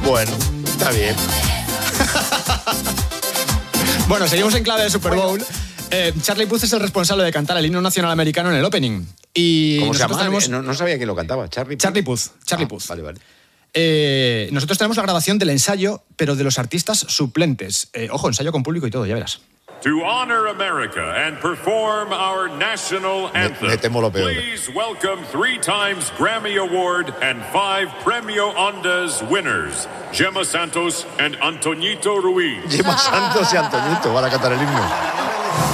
Bueno, está bien. Bueno, seguimos en clave de Super Bowl. Charlie Puth es el responsable de cantar el himno nacional americano en el opening. Y ¿Cómo se llama? tenemos... No sabía quién lo cantaba. Charlie Puth. Charlie Puth. Vale. Nosotros tenemos la grabación del ensayo, pero de los artistas suplentes. Ojo, ensayo con público y todo, ya verás. To honor America and perform our national anthem, me temo lo peor. Please welcome 3 times Grammy Award and 5 Premio Ondas winners, Gemma Santos and Antoñito Ruiz. Gemma Santos y Antoñito van a cantar el himno.